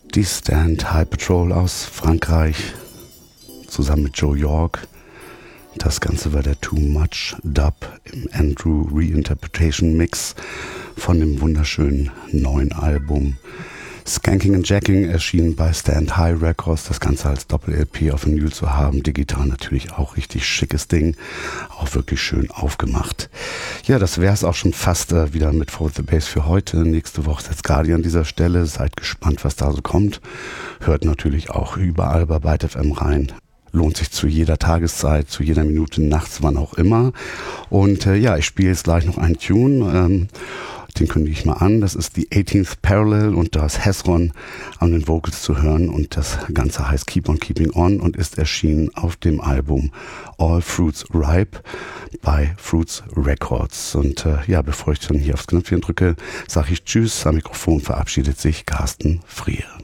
Die Stand High Patrol aus Frankreich, zusammen mit Joe York. Das Ganze war der Too Much Dub im Andrew Reinterpretation Mix von dem wunderschönen neuen Album Skanking and Jacking, erschienen bei Stand High Records. Das Ganze als Doppel-LP auf Vinyl zu haben, digital natürlich auch richtig schickes Ding, auch wirklich schön aufgemacht. Ja, das wäre es auch schon fast wieder mit For the Bass für heute. Nächste Woche setzt Guardian an dieser Stelle. Seid gespannt, was da so kommt. Hört natürlich auch überall bei Byte FM rein. Lohnt sich zu jeder Tageszeit, zu jeder Minute nachts, wann auch immer. Und ja, ich spiele jetzt gleich noch einen Tune. Den kündige ich mal an. Das ist die 18th Parallel und da ist Hezron an den Vocals zu hören. Und das Ganze heißt Keep on Keeping On und ist erschienen auf dem Album All Fruits Ripe bei Fruits Records. Und ja, bevor ich dann hier aufs Knöpfchen drücke, sage ich Tschüss. Am Mikrofon verabschiedet sich Carsten Frier.